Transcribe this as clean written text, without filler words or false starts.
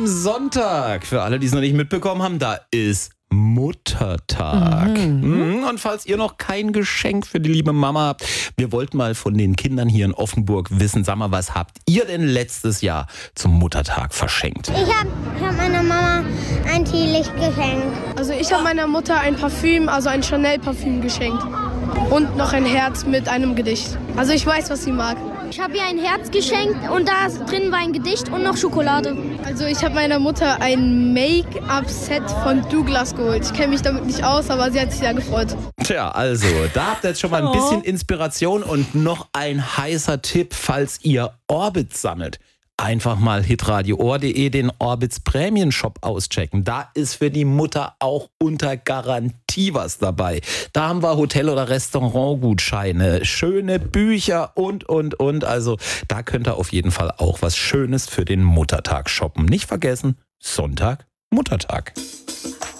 am Sonntag. Für alle, die es noch nicht mitbekommen haben, da ist Muttertag. Und falls ihr noch kein Geschenk für die liebe Mama habt, wir wollten mal von den Kindern hier in Offenburg wissen, sag mal, was habt ihr denn letztes Jahr zum Muttertag verschenkt? Ich hab meiner Mama ein Teelicht geschenkt. Also ich habe meiner Mutter ein Parfüm, also ein Chanel-Parfüm geschenkt. Und noch ein Herz mit einem Gedicht. Also ich weiß, was sie mag. Ich habe ihr ein Herz geschenkt und da drin war ein Gedicht und noch Schokolade. Also ich habe meiner Mutter ein Make-up-Set von Douglas geholt. Ich kenne mich damit nicht aus, aber sie hat sich sehr gefreut. Tja, also, da habt ihr jetzt schon mal ein bisschen Inspiration und noch ein heißer Tipp, falls ihr Orbit sammelt. Einfach mal hitradioohr.de den Orbits Prämien-Shop auschecken. Da ist für die Mutter auch unter Garantie was dabei. Da haben wir Hotel- oder Restaurantgutscheine, schöne Bücher und. Also da könnt ihr auf jeden Fall auch was Schönes für den Muttertag shoppen. Nicht vergessen, Sonntag, Muttertag.